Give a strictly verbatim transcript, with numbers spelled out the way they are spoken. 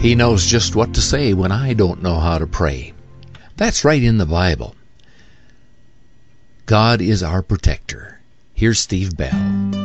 He knows just what to say when I don't know how to pray. That's right in the Bible. God is our protector. Here's Steve Bell.